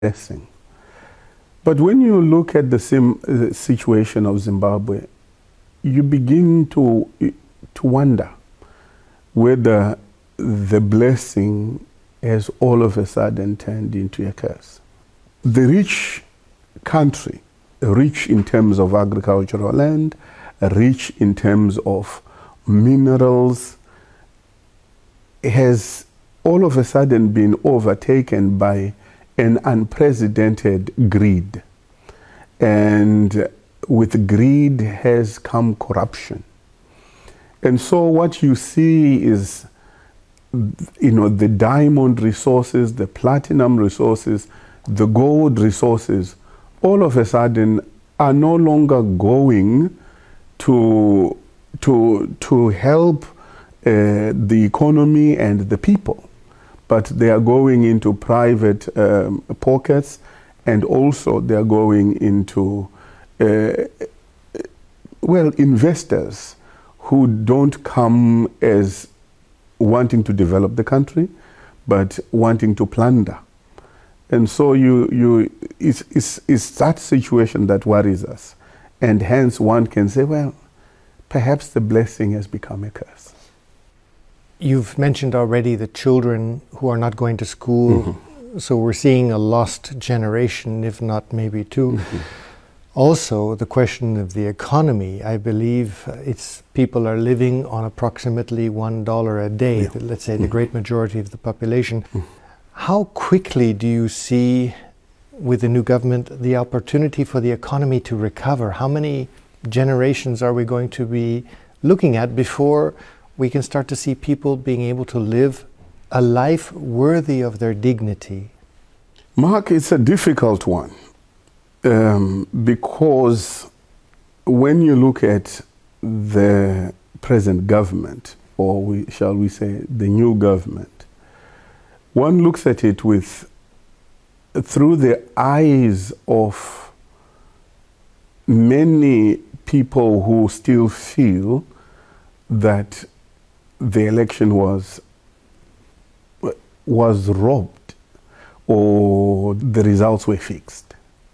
blessing. But when you look at the situation of Zimbabwe, you begin to wonder whether the blessing has all of a sudden turned into a curse. The rich country, rich in terms of agricultural land, rich in terms of minerals, has all of a sudden been overtaken by an unprecedented greed. And with greed has come corruption. And so what you see is, the diamond resources, the platinum resources, the gold resources, all of a sudden are no longer going to help the economy and the people, but they are going into private pockets, and also they are going into investors who don't come as wanting to develop the country, but wanting to plunder. And so it's that situation that worries us. And hence one can say, well, perhaps the blessing has become a curse. You've mentioned already the children who are not going to school. Mm-hmm. So we're seeing a lost generation, if not maybe two. Mm-hmm. Also, the question of the economy, I believe people are living on approximately $1 a day, let's say the great majority of the population. How quickly do you see, with the new government, the opportunity for the economy to recover? How many generations are we going to be looking at before we can start to see people being able to live a life worthy of their dignity? Mark, it's a difficult one. Because when you look at the present government, or shall we say the new government, one looks at it through the eyes of many people who still feel that the election was robbed, or the results were fixed.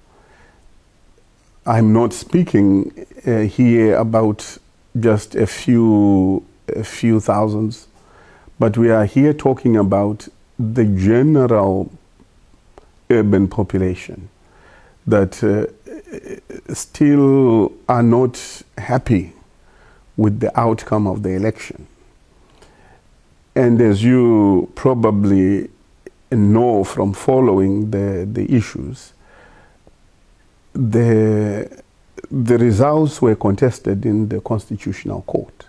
I'm not speaking here about just a few thousands, but we are here talking about the general urban population that still are not happy with the outcome of the election. And as you probably know from following the issues, the results were contested in the Constitutional Court,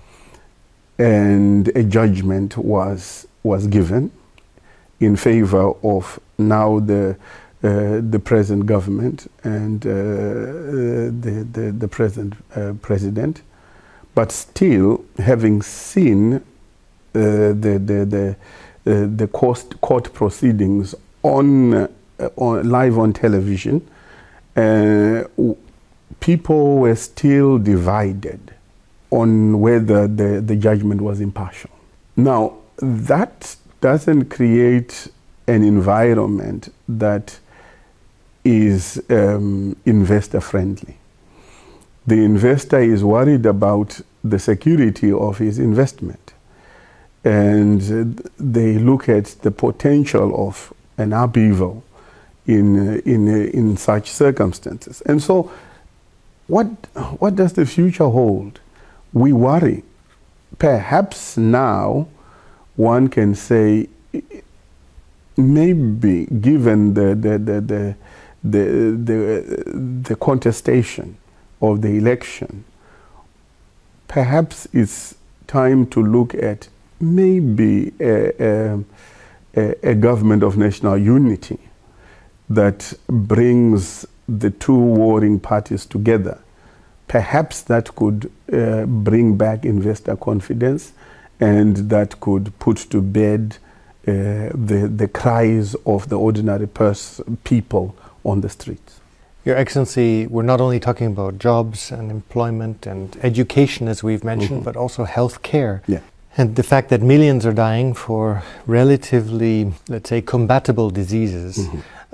and a judgment was given in favor of now the present government and the present president. But still, having seen the court proceedings on live on television, people were still divided on whether the judgment was impartial. Now, that doesn't create an environment that is investor friendly. The investor is worried about the security of his investment, and they look at the potential of an upheaval in such circumstances. And so what does the future hold? We worry. Perhaps now one can say, maybe given the contestation of the election, perhaps it's time to look at maybe a government of national unity that brings the two warring parties together. Perhaps that could bring back investor confidence, and that could put to bed the cries of the ordinary people on the streets. Your Excellency, we're not only talking about jobs and employment and education, as we've mentioned, but also health care. Yeah. And the fact that millions are dying for relatively, let's say, combatable diseases.